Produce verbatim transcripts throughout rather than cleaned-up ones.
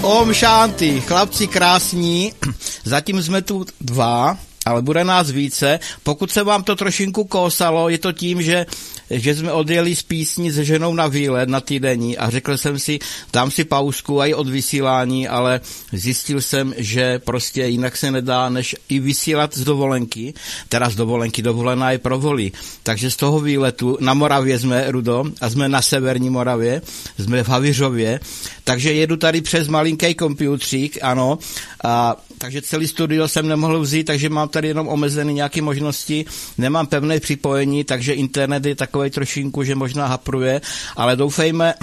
Om Shanti, chlapci krásní, zatím jsme tu dva, ale bude nás více. Pokud se vám to trošinku kousalo, je to tím, že, že jsme odjeli z písní se ženou na výlet na týdenní a řekl jsem si, dám si pauzku i od vysílání, ale zjistil jsem, že prostě jinak se nedá, než i vysílat z dovolenky, teda z dovolenky, dovolená je pro voli. Takže z toho výletu na Moravě jsme, Rudo, a jsme na severní Moravě, jsme v Havířově, takže jedu tady přes malinký komputřík, ano, a takže celý studio jsem nemohl vzít, takže mám tady jenom omezený nějaké možnosti, nemám pevné připojení, takže internet je takovej trošinku, že možná hapruje, ale doufejme,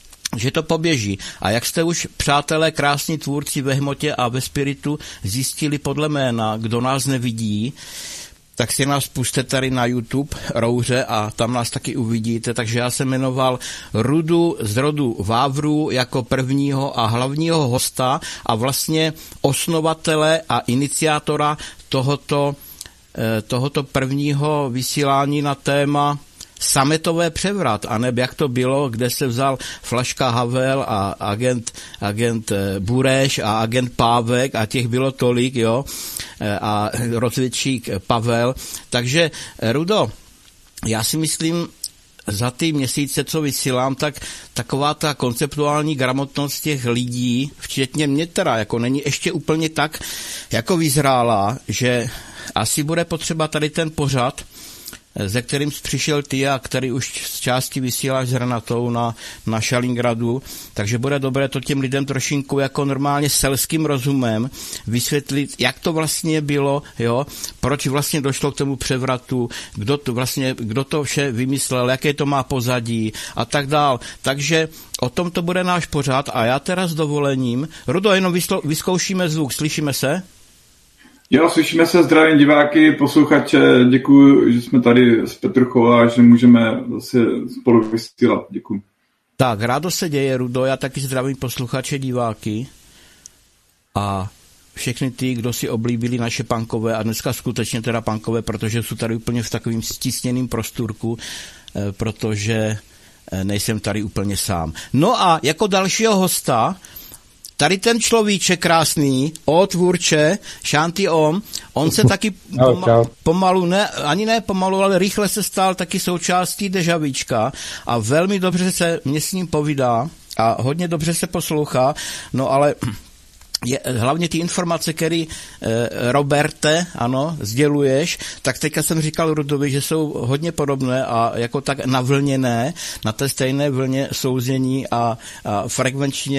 že to poběží. A jak jste už, přátelé, krásní tvůrci ve hmotě a ve spiritu zjistili podle jména, kdo nás nevidí, tak si nás puste tady na YouTube, Rouře, a tam nás taky uvidíte. Takže já jsem jmenoval Rudu z rodu Vávru jako prvního a hlavního hosta a vlastně osnovatele a iniciátora tohoto, tohoto prvního vysílání na téma sametové převrat, aneb jak to bylo, kde se vzal Flaška Havel a agent, agent Bureš a agent Pávek a těch bylo tolik, jo, a rozvědčík Pavel. Takže, Rudo, já si myslím, za ty měsíce, co vysílám, tak taková ta konceptuální gramotnost těch lidí, včetně mě teda, jako není ještě úplně tak jako vyzrálá, že asi bude potřeba tady ten pořad, ze kterým jsi přišel ty a který už z části vysíláš s Renatou na, na Šalingradu, takže bude dobré to těm lidem trošinku jako normálně selským rozumem vysvětlit, jak to vlastně bylo, jo, proč vlastně došlo k tomu převratu, kdo to vlastně, kdo to vše vymyslel, jaké to má pozadí a tak dál. Takže o tom to bude náš pořad a já teda s dovolením, Rudo, jenom vyslo, vyzkoušíme zvuk, slyšíme se? Jo, slyšíme se, zdravím diváky, posluchače, děkuji, že jsme tady s Petruchou a že můžeme zase spolu vysílat, děkuji. Tak, rádo se děje, Rudo, já taky zdravím posluchače, diváky a všechny ty, kdo si oblíbili naše punkové a dneska skutečně teda punkové, protože jsou tady úplně v takovým stísněným prostorku, protože nejsem tady úplně sám. No a jako dalšího hosta tady ten človíček krásný, o tvůrče, Shanti Om, on se taky poma- pomalu, ne, ani ne pomalu, ale rychle se stal taky součástí Dežavíčka a velmi dobře se mě s ním povídá a hodně dobře se poslouchá, no ale je, hlavně ty informace, které e, Roberte, ano, sděluješ, tak teďka jsem říkal Rudovi, že jsou hodně podobné a jako tak navlněné, na té stejné vlně souznění a, a frekvenčně